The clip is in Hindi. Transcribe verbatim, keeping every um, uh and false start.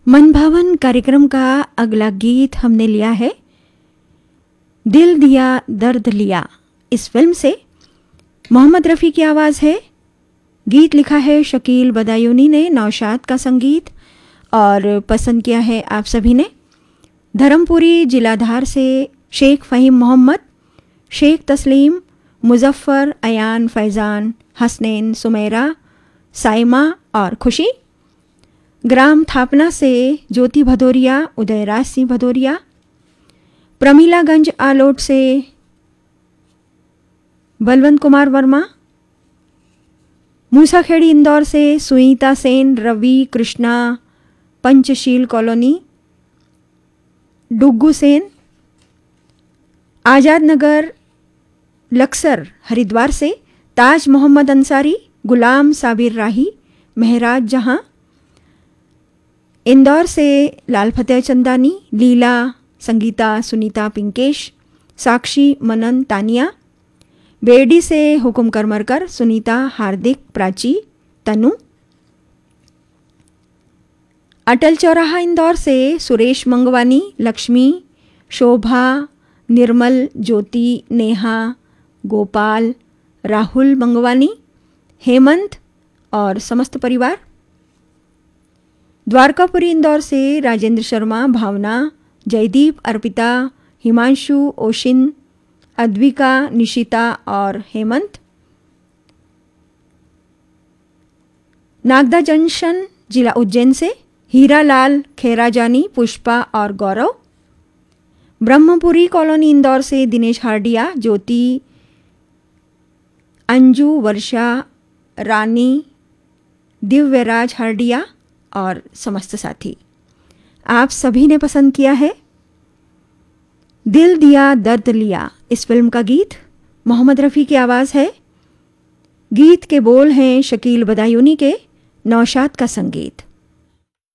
मनभावन कार्यक्रम का अगला गीत हमने लिया है दिल दिया दर्द लिया। इस फिल्म से मोहम्मद रफ़ी की आवाज़ है। गीत लिखा है शकील बदायूनी ने, नौशाद का संगीत और पसंद किया है आप सभी ने। धर्मपुरी जिलाधार से शेख फ़हीम मोहम्मद, शेख तस्लीम, मुजफ्फ़र, अयान, फैज़ान, हसनैन, सुमेरा, साइमा और खुशी। ग्राम थापना से ज्योति भदौरिया, उदयराज सिंह भदौरिया। प्रमीलागंज आलोट से बलवंत कुमार वर्मा। मूसाखेड़ी इंदौर से सुनीता सेन, रवि, कृष्णा, पंचशील कॉलोनी, डुग्गू सेन। आज़ाद नगर लक्सर हरिद्वार से ताज मोहम्मद अंसारी, गुलाम साबिर राही, महराज जहां। इंदौर से लाल फतेह चंदानी, लीला, संगीता, सुनीता, पिंकेश, साक्षी, मनन, तानिया। बेरडी से हुकुम करमरकर, सुनीता, हार्दिक, प्राची, तनु। अटल चौराहा इंदौर से सुरेश मंगवानी, लक्ष्मी, शोभा, निर्मल, ज्योति, नेहा, गोपाल, राहुल मंगवानी, हेमंत और समस्त परिवार। द्वारकापुरी इंदौर से राजेंद्र शर्मा, भावना, जयदीप, अर्पिता, हिमांशु, ओशिन, अद्विका, निशिता और हेमंत। नागदा जंक्शन जिला उज्जैन से हीरालाल, खेराजानी, पुष्पा और गौरव। ब्रह्मपुरी कॉलोनी इंदौर से दिनेश हार्डिया, ज्योति, अंजू, वर्षा, रानी, दिव्यराज हार्डिया और समस्त साथी। आप सभी ने पसंद किया है दिल दिया दर्द लिया। इस फिल्म का गीत मोहम्मद रफ़ी की आवाज़ है। गीत के बोल हैं शकील बदायूनी के, नौशाद का संगीत।